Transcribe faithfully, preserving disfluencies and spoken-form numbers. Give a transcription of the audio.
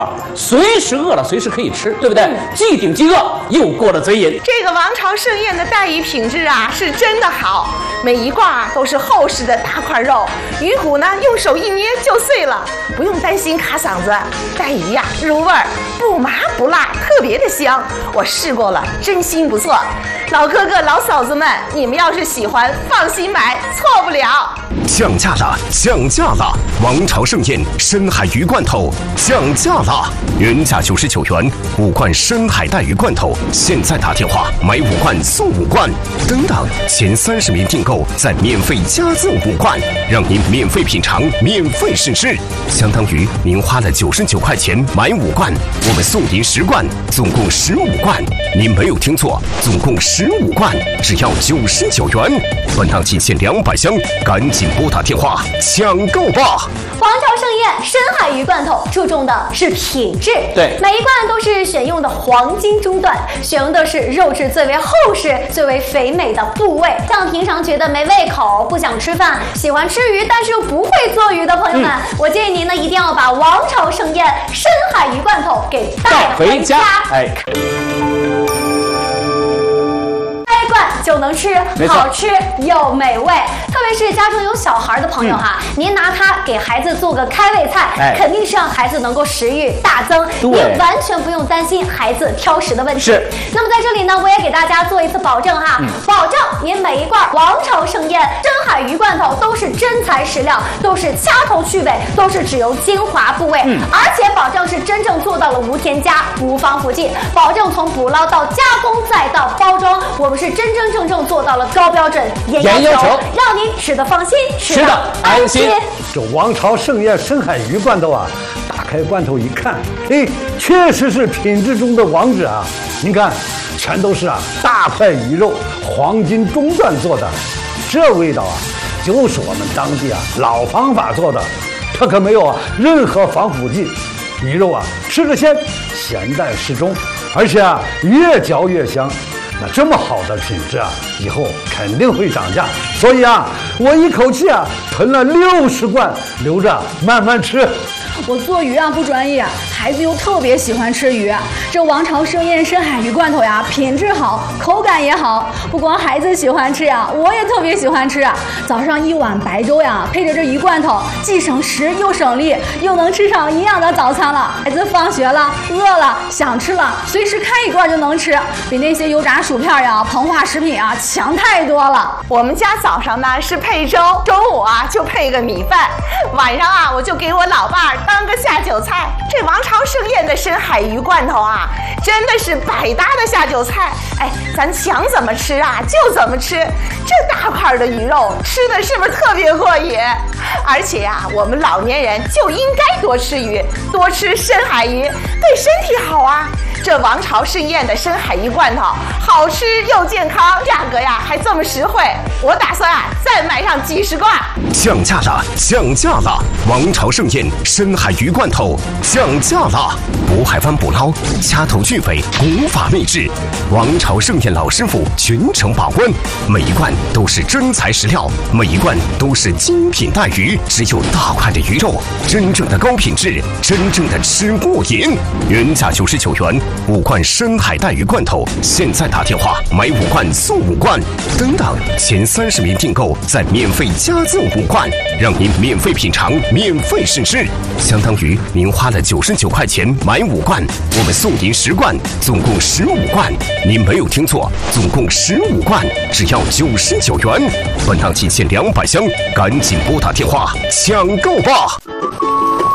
随时饿了随时可以吃，对不对？既顶饥饿又过了嘴瘾。 这个王朝盛宴的带鱼品质啊是真的好，每一块啊都是厚实的大块肉，鱼骨呢用手一捏就碎了，不用担心卡嗓子。带鱼呀、啊、入味儿，不麻不辣，特别的香。我试过了，真心不错。老哥哥老嫂子们，你们要是喜欢，放心买，错不了。 降价了，降价了！王朝盛宴深海鱼罐头降价了，原价九十九元，五罐深海带鱼罐头，现在打电话买五罐送五罐，等等，前三十名订购再免费加赠五罐，让您免费品尝，免费试吃，相当于您花了九十九块钱买五罐，我们送您十罐，总共十五罐。您没有听错，总共十五罐，只要九十九元，本档仅限两百箱，赶紧拨打电话抢购吧！ 王朝盛宴深海鱼罐头注重的是品质， 对， 每一罐都是选用的黄金中段，选用的是肉质最为厚实、最为肥美的部位。像平常觉得没胃口、不想吃饭、喜欢吃鱼但是又不会做鱼的朋友们，嗯、我建议您呢一定要把王朝盛宴深海鱼罐头给带回家。哎。就能吃，好吃又美味。特别是家中有小孩的朋友哈，嗯、您拿它给孩子做个开胃菜，哎、肯定是让孩子能够食欲大增，您完全不用担心孩子挑食的问题。是。那么在这里呢，我也给大家做一次保证哈，嗯、保证您每一罐王朝盛宴深海鱼罐头都是真材实料，都是掐头去尾，都是只用精华部位，嗯、而且保证是真正做到了无添加、无防腐剂，保证从捕捞到加工再到包装，我们是真真正正做到了高标准严要求，让您吃得放心，吃得安心。 这王朝盛宴深海鱼罐头啊，打开罐头一看，哎，确实是品质中的王者啊！您看，全都是啊大块鱼肉，黄金中段做的，这味道啊，就是我们当地啊老方法做的，它可没有啊任何防腐剂，鱼肉啊吃着鲜，咸淡适中，而且啊越嚼越香。那这么好的品质啊，以后肯定会涨价，所以啊，我一口气啊囤了六十罐，留着慢慢吃。 我做鱼啊不专业，孩子又特别喜欢吃鱼。这王朝盛宴深海鱼罐头呀，品质好，口感也好。不光孩子喜欢吃呀，我也特别喜欢吃。早上一碗白粥呀，配着这鱼罐头，既省时又省力，又能吃上营养的早餐了。孩子放学了，饿了，想吃了，随时开一罐就能吃，比那些油炸薯片呀、膨化食品啊强太多了。 我们家早上呢是配粥，中午啊就配个米饭，晚上啊我就给我老伴儿当个下酒菜。这王朝盛宴的深海鱼罐头啊，真的是百搭的下酒菜。哎，咱想怎么吃啊就怎么吃，这大块的鱼肉吃的是不是特别过瘾？而且呀、啊，我们老年人就应该多吃鱼，多吃深海鱼，对身体好啊。这王朝盛宴的深海鱼罐头好吃又健康，价格呀还这么实惠，我打算啊再买上几十罐。 降价了，降价了！王朝盛宴深海鱼罐头降价了！渤海湾捕捞，掐头去尾，古法秘制，王朝盛宴老师傅全程把关，每一罐都是真材实料，每一罐都是精品带鱼，只有大块的鱼肉，真正的高品质，真正的吃过瘾。原价九十九元。五罐深海带鱼罐头，现在打电话买五罐送五罐，等等，前三十名订购再免费加赠五罐，让您免费品尝，免费试吃，相当于您花了九十九块钱买五罐，我们送您十罐，总共十五罐。您没有听错，总共十五罐，只要九十九元。本档仅限两百箱，赶紧拨打电话抢购吧！